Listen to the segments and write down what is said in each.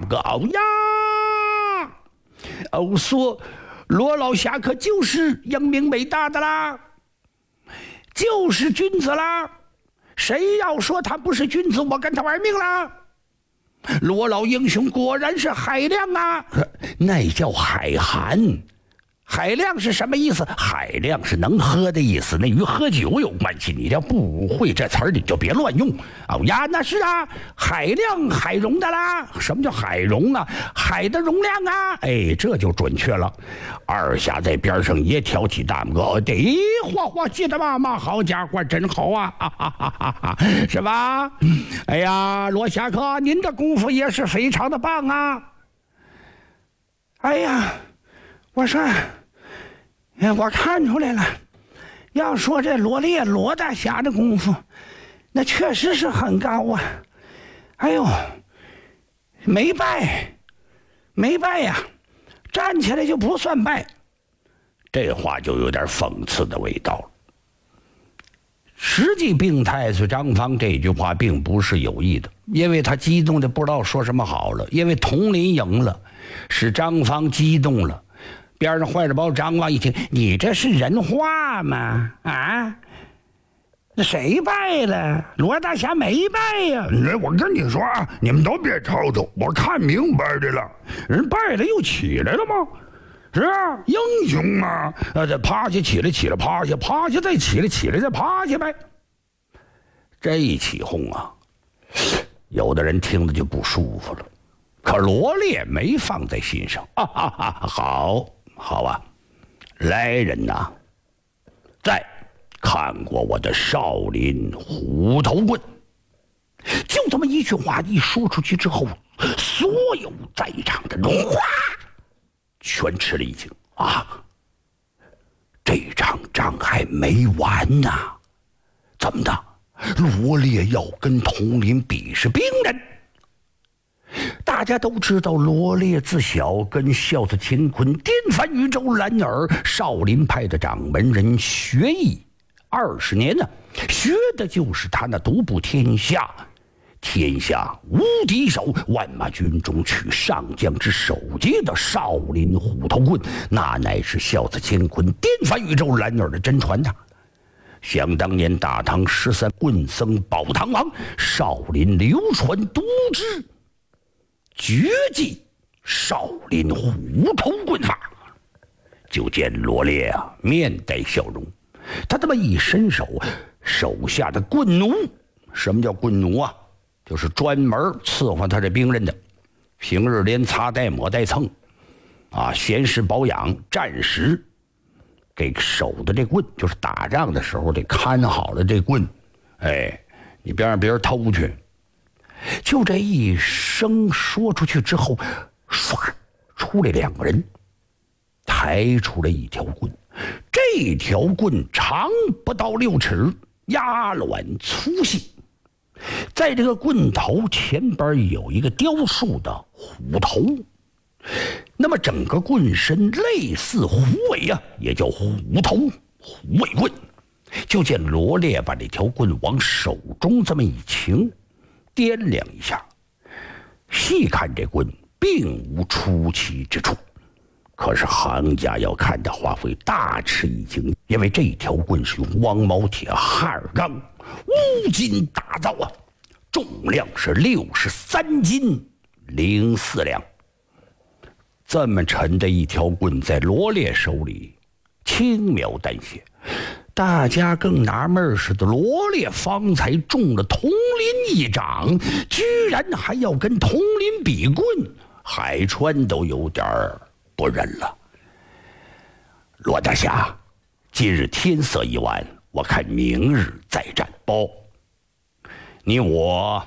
不个哦呀！哦，说罗老侠可就是英明伟大的啦，就是君子啦。谁要说他不是君子，我跟他玩命啦！罗老英雄果然是海量啊，那叫海涵。海量是什么意思？海量是能喝的意思，那与喝酒有关系。你要不会这词儿，你就别乱用。哦呀，那是啊，海量海容的啦。什么叫海容啊？海的容量啊。哎，这就准确了。二侠在边上也挑起大拇哥，得哗记得吗？好家伙，真好啊！哈哈哈哈哈，是吧？哎呀，罗侠客，您的功夫也是非常的棒啊！哎呀。我说，我看出来了，要说这罗大侠的功夫，那确实是很高啊。哎呦，没败呀，站起来就不算败。这话就有点讽刺的味道了。实际并太岁张方这句话并不是有意的，因为他激动的不知道说什么好了，因为佟林赢了，使张方激动了。边上坏着包张望一听，你这是人话吗？啊，那谁败了？罗大侠没败呀！ 我跟你说啊，你们都别吵吵，我看明白的了，人败了又起来了吗？是啊，英雄嘛，这趴下起来趴下，趴下再起来再趴下呗。 这一起哄啊，有的人听着就不舒服了，可罗烈没放在心上。好啊，来人呐，再看过我的少林虎头棍。就这么一句话一说出去之后，所有在场的人哗全吃了一惊啊！这场仗还没完呢，怎么的？罗烈要跟佟林比试兵刃。大家都知道，罗烈自小跟孝子乾坤、颠翻宇宙蓝耳少林派的掌门人学艺20年呢，学的就是他那独步天下无敌手、万马军中取上将之首级的少林虎头棍，那乃是孝子乾坤、颠翻宇宙蓝耳的真传呐。想当年大唐13棍僧宝堂王少林流传独知绝技少林虎头棍法。就见罗烈啊，面带笑容，他这么一伸手，手下的棍奴，什么叫棍奴啊？就是专门伺候他这兵刃的，平日连擦带抹带蹭啊，闲时保养，战时这个手的这棍，就是打仗的时候得看好了这棍，哎，你别让别人偷去。就这一声说出去之后，唰出来2个人，抬出来一条棍。这条棍长不到6尺，鸭卵粗细，在这个棍头前边有一个雕塑的虎头。那么整个棍身类似虎尾啊，也叫虎头虎尾棍。就见罗烈把这条棍往手中这么一擎，掂量一下，细看这棍并无出奇之处，可是行家要看的话会大吃一惊，因为这条棍是用汪毛铁哈尔钢乌金打造啊，重量是63斤04两。这么沉的一条棍在罗烈手里轻描淡写，大家更纳闷似的，罗烈方才中了佟林一掌，居然还要跟佟林比棍，海川都有点不认了。罗大侠，今日天色已晚，我看明日再战。不，你我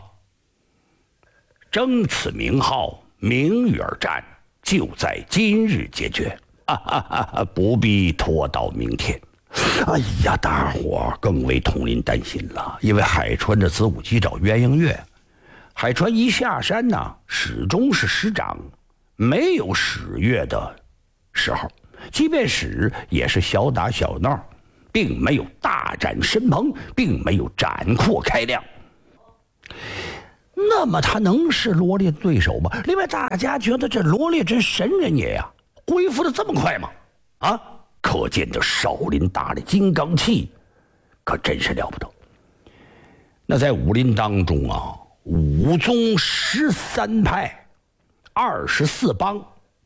争此名号，明日而战，就在今日解决，不必拖到明天。哎呀，大伙更为佟林担心了，因为海川的子午鸡找鸳鸯月，海川一下山呢，始终是使掌，没有使月的时候，即便使也是小打小闹，并没有大展身棚，并没有展阔开亮。 那么他能是罗烈的对手吗？另外，大家觉得这罗烈真神人也呀，恢复的这么快吗？啊，可见这少林打的金刚气可真是了不得。那在武林当中啊，武宗13派，24帮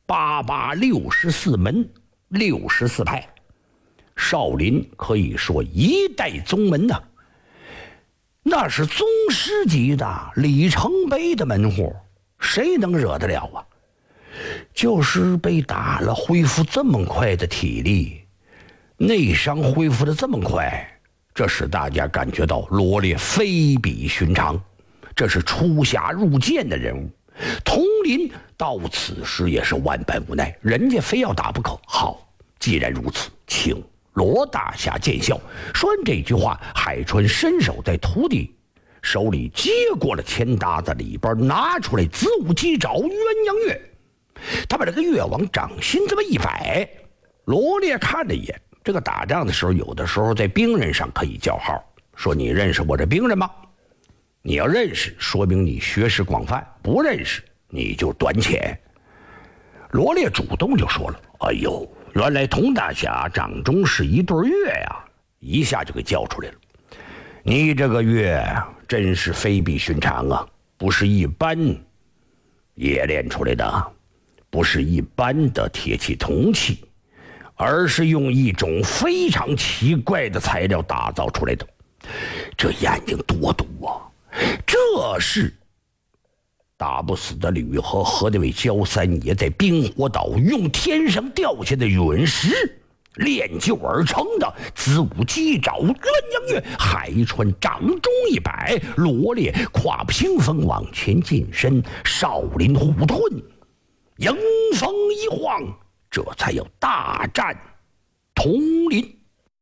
，8864门，64派，少林可以说一代宗门呐，那是宗师级的里程碑的门户，谁能惹得了啊？就是被打了恢复这么快的体力，内伤恢复的这么快，这使大家感觉到罗烈非比寻常，这是出侠入剑的人物。佟林到此时也是万般无奈，人家非要打不可。好，既然如此，请罗大侠见笑。说完这句话，海川伸手在徒弟手里接过了钱搭子里边拿出来子午鸡爪鸳鸯月，他把这个月往掌心这么一摆。罗烈看了一眼，这个打仗的时候，有的时候在兵刃上可以叫号，说你认识我这兵刃吗？你要认识，说明你学识广泛；不认识，你就短浅。罗烈主动就说了：“哎呦，原来佟大侠掌中是一对月呀！”一下就给叫出来了。你这个月真是非比寻常啊，不是一般冶炼出来的，不是一般的铁器铜器，而是用一种非常奇怪的材料打造出来的。这眼睛多毒啊！这是打不死的吕和和那位焦三爷在冰火岛用天上掉下的陨石炼就而成的子午鸡爪鸳鸯月。海川掌中一摆，罗烈跨步清风往前近身，少林虎盾迎风一晃，这才要大战佟林。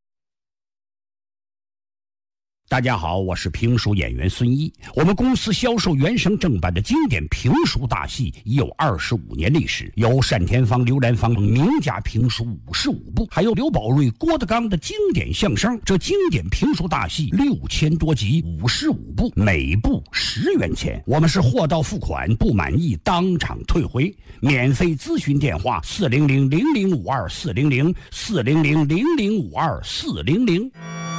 大家好，我是评书演员孙一。我们公司销售原声正版的经典评书大戏已有25年历史，有单田芳、刘兰芳名家评书55部，还有刘宝瑞、郭德纲的经典相声。这经典评书大戏6000多集，55部，每部10元钱。我们是货到付款，不满意当场退回。免费咨询电话：400-0052-400，400-0052-400。